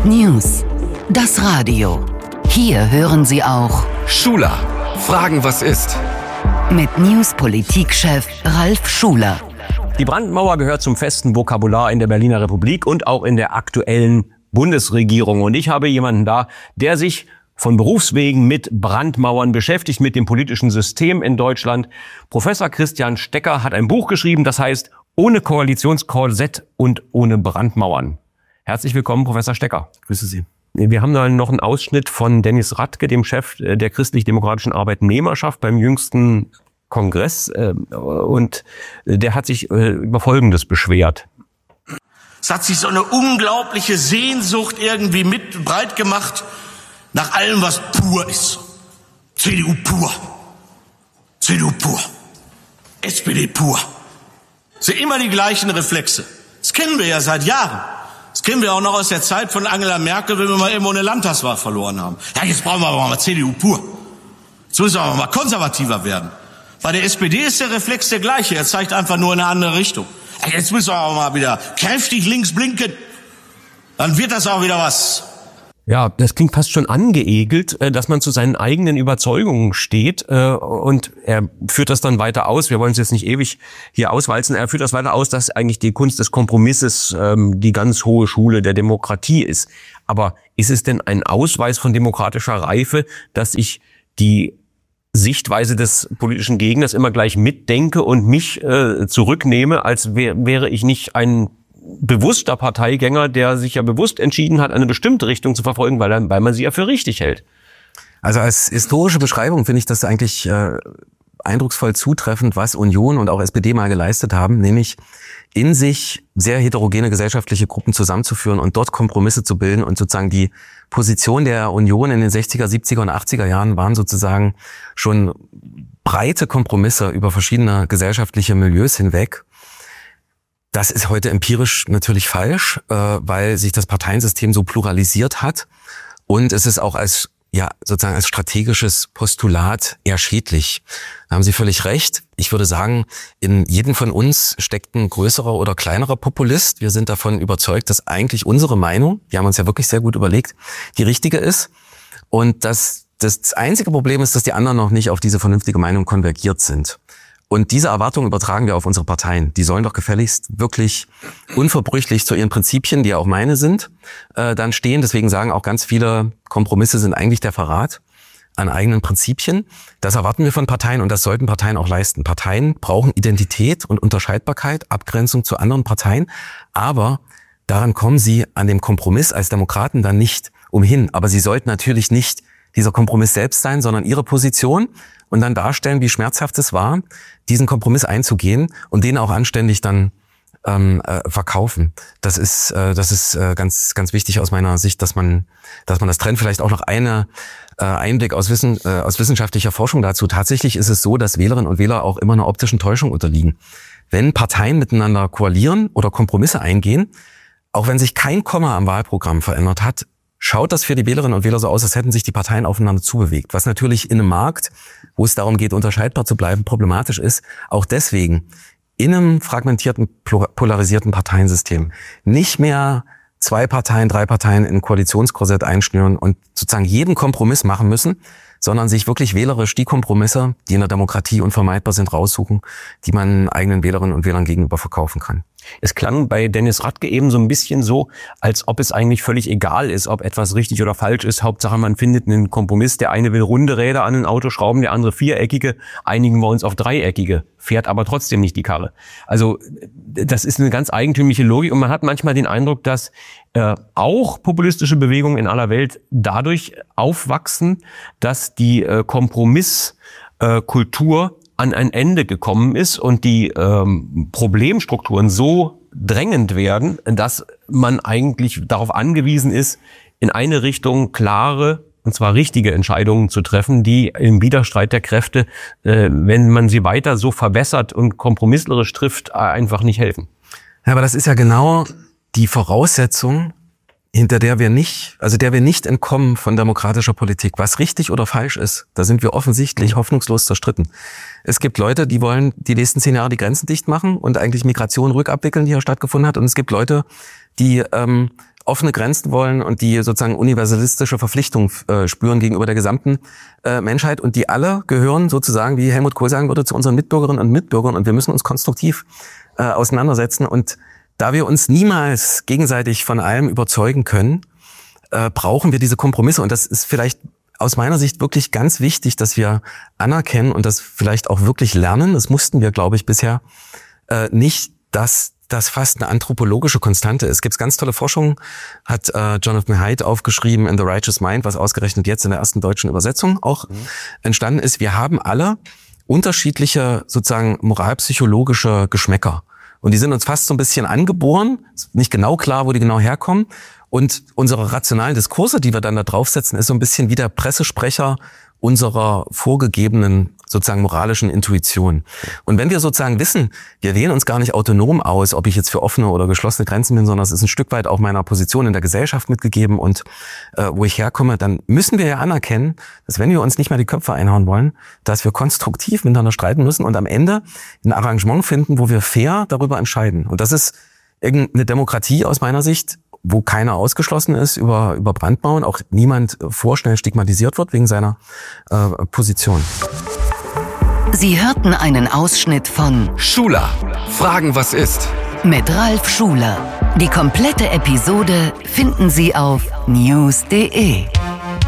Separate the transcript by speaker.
Speaker 1: News, das Radio. Hier hören Sie auch
Speaker 2: Schuler, fragen, was ist.
Speaker 1: Mit News-Politikchef Ralf Schuler.
Speaker 3: Die Brandmauer gehört zum festen Vokabular in der Berliner Republik und auch in der aktuellen Bundesregierung. Und ich habe jemanden da, der sich von Berufswegen mit Brandmauern beschäftigt, mit dem politischen System in Deutschland. Professor Christian Stecker hat ein Buch geschrieben, das heißt Ohne Koalitionskorsett und ohne Brandmauern. Herzlich willkommen, Professor Stecker.
Speaker 4: Grüße Sie.
Speaker 3: Wir haben da noch einen Ausschnitt von Dennis Radke, dem Chef der christlich-demokratischen Arbeitnehmerschaft beim jüngsten Kongress. Und der hat sich über Folgendes beschwert.
Speaker 5: Es hat sich so eine unglaubliche Sehnsucht irgendwie breit gemacht nach allem, was pur ist. CDU pur. CDU pur. SPD pur. Es sind immer die gleichen Reflexe. Das kennen wir ja seit Jahren. Das kennen wir auch noch aus der Zeit von Angela Merkel, wenn wir mal irgendwo eine Landtagswahl verloren haben. Ja, jetzt brauchen wir aber mal CDU pur. Jetzt müssen wir aber mal konservativer werden. Bei der SPD ist der Reflex der gleiche. Er zeigt einfach nur in eine andere Richtung. Ja, jetzt müssen wir aber mal wieder kräftig links blinken. Dann wird das auch wieder was.
Speaker 3: Ja, das klingt fast schon angeekelt, dass man zu seinen eigenen Überzeugungen steht, und er führt das dann weiter aus. Wir wollen es jetzt nicht ewig hier auswalzen. Er führt das weiter aus, dass eigentlich die Kunst des Kompromisses die ganz hohe Schule der Demokratie ist. Aber ist es denn ein Ausweis von demokratischer Reife, dass ich die Sichtweise des politischen Gegners immer gleich mitdenke und mich zurücknehme, als wäre ich nicht ein bewusster Parteigänger, der sich ja bewusst entschieden hat, eine bestimmte Richtung zu verfolgen, weil man sie ja für richtig hält?
Speaker 4: Also als historische Beschreibung finde ich das eigentlich eindrucksvoll zutreffend, was Union und auch SPD mal geleistet haben, nämlich in sich sehr heterogene gesellschaftliche Gruppen zusammenzuführen und dort Kompromisse zu bilden. Und sozusagen die Position der Union in den 60er, 70er und 80er Jahren waren sozusagen schon breite Kompromisse über verschiedene gesellschaftliche Milieus hinweg. Das ist heute empirisch natürlich falsch, weil sich das Parteiensystem so pluralisiert hat. Und es ist auch als strategisches Postulat eher schädlich. Da haben Sie völlig recht. Ich würde sagen, in jedem von uns steckt ein größerer oder kleinerer Populist. Wir sind davon überzeugt, dass eigentlich unsere Meinung, wir haben uns ja wirklich sehr gut überlegt, die richtige ist. Und das einzige Problem ist, dass die anderen noch nicht auf diese vernünftige Meinung konvergiert sind. Und diese Erwartungen übertragen wir auf unsere Parteien. Die sollen doch gefälligst wirklich unverbrüchlich zu ihren Prinzipien, die ja auch meine sind, dann stehen. Deswegen sagen auch ganz viele, Kompromisse sind eigentlich der Verrat an eigenen Prinzipien. Das erwarten wir von Parteien und das sollten Parteien auch leisten. Parteien brauchen Identität und Unterscheidbarkeit, Abgrenzung zu anderen Parteien. Aber daran kommen sie an dem Kompromiss als Demokraten dann nicht umhin. Aber sie sollten natürlich nicht dieser Kompromiss selbst sein, sondern ihre Position und dann darstellen, wie schmerzhaft es war, diesen Kompromiss einzugehen und den auch anständig dann verkaufen. Das ist ganz, ganz wichtig aus meiner Sicht, dass man das trennt. Vielleicht auch noch Einblick aus wissenschaftlicher Forschung dazu. Tatsächlich ist es so, dass Wählerinnen und Wähler auch immer einer optischen Täuschung unterliegen. Wenn Parteien miteinander koalieren oder Kompromisse eingehen, auch wenn sich kein Komma am Wahlprogramm verändert hat, schaut das für die Wählerinnen und Wähler so aus, als hätten sich die Parteien aufeinander zubewegt. Was natürlich in einem Markt, wo es darum geht, unterscheidbar zu bleiben, problematisch ist. Auch deswegen in einem fragmentierten, polarisierten Parteiensystem nicht mehr 2 Parteien, 3 Parteien in ein Koalitionskorsett einschnüren und sozusagen jeden Kompromiss machen müssen, sondern sich wirklich wählerisch die Kompromisse, die in der Demokratie unvermeidbar sind, raussuchen, die man eigenen Wählerinnen und Wählern gegenüber verkaufen kann.
Speaker 3: Es klang bei Dennis Radke eben so ein bisschen so, als ob es eigentlich völlig egal ist, ob etwas richtig oder falsch ist. Hauptsache, man findet einen Kompromiss. Der eine will runde Räder an ein Auto schrauben, der andere viereckige. Einigen wir uns auf dreieckige, fährt aber trotzdem nicht die Karre. Also das ist eine ganz eigentümliche Logik und man hat manchmal den Eindruck, dass auch populistische Bewegungen in aller Welt dadurch aufwachsen, dass die Kompromisskultur an ein Ende gekommen ist und die Problemstrukturen so drängend werden, dass man eigentlich darauf angewiesen ist, in eine Richtung klare, und zwar richtige Entscheidungen zu treffen, die im Widerstreit der Kräfte, wenn man sie weiter so verwässert und kompromisslerisch trifft, einfach nicht helfen.
Speaker 4: Ja, aber das ist ja genau die Voraussetzung, hinter der wir nicht entkommen von demokratischer Politik. Was richtig oder falsch ist, da sind wir offensichtlich hoffnungslos zerstritten. Es gibt Leute, die wollen die nächsten 10 Jahre die Grenzen dicht machen und eigentlich Migration rückabwickeln, die hier stattgefunden hat. Und es gibt Leute, die offene Grenzen wollen und die sozusagen universalistische Verpflichtung spüren gegenüber der gesamten Menschheit. Und die alle gehören sozusagen, wie Helmut Kohl sagen würde, zu unseren Mitbürgerinnen und Mitbürgern. Und wir müssen uns konstruktiv auseinandersetzen. Und da wir uns niemals gegenseitig von allem überzeugen können, brauchen wir diese Kompromisse. Und das ist vielleicht aus meiner Sicht wirklich ganz wichtig, dass wir anerkennen und das vielleicht auch wirklich lernen. Das mussten wir, glaube ich, bisher nicht, dass das fast eine anthropologische Konstante ist. Es gibt ganz tolle Forschung, hat Jonathan Haidt aufgeschrieben in The Righteous Mind, was ausgerechnet jetzt in der ersten deutschen Übersetzung auch entstanden ist. Wir haben alle unterschiedliche sozusagen moralpsychologische Geschmäcker. Und die sind uns fast so ein bisschen angeboren. Ist nicht genau klar, wo die genau herkommen. Und unsere rationalen Diskurse, die wir dann da draufsetzen, ist so ein bisschen wie der Pressesprecher unserer vorgegebenen sozusagen moralischen Intuition. Und wenn wir sozusagen wissen, wir wählen uns gar nicht autonom aus, ob ich jetzt für offene oder geschlossene Grenzen bin, sondern es ist ein Stück weit auch meiner Position in der Gesellschaft mitgegeben und wo ich herkomme, dann müssen wir ja anerkennen, dass wenn wir uns nicht mehr die Köpfe einhauen wollen, dass wir konstruktiv miteinander streiten müssen und am Ende ein Arrangement finden, wo wir fair darüber entscheiden. Und das ist irgendeine Demokratie aus meiner Sicht, wo keiner ausgeschlossen ist über Brandmauern, auch niemand vorschnell stigmatisiert wird wegen seiner Position.
Speaker 1: Sie hörten einen Ausschnitt von
Speaker 2: Schuler, Fragen, was ist?
Speaker 1: mit Ralf Schuler. Die komplette Episode finden Sie auf news.de.